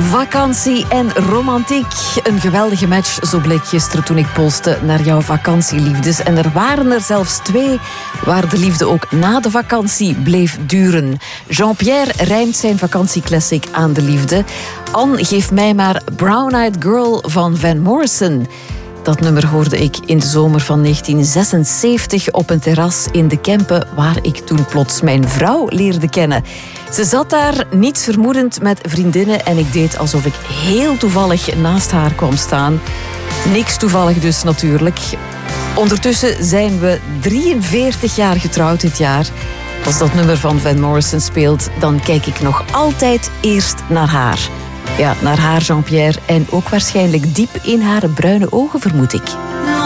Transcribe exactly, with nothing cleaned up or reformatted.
Vakantie en romantiek. Een geweldige match, zo bleek gisteren toen ik postte naar jouw vakantieliefdes. En er waren er zelfs twee waar de liefde ook na de vakantie bleef duren. Jean-Pierre rijmt zijn vakantieclassic aan de liefde. Anne geeft mij maar Brown Eyed Girl van Van Morrison. Dat nummer hoorde ik in de zomer van negentien zesenzeventig op een terras in de Kempen, waar ik toen plots mijn vrouw leerde kennen. Ze zat daar niets vermoedend met vriendinnen en ik deed alsof ik heel toevallig naast haar kwam staan. Niks toevallig dus natuurlijk. Ondertussen zijn we drieënveertig jaar getrouwd dit jaar. Als dat nummer van Van Morrison speelt, dan kijk ik nog altijd eerst naar haar. Ja, naar haar, Jean-Pierre, en ook waarschijnlijk diep in haar bruine ogen, vermoed ik.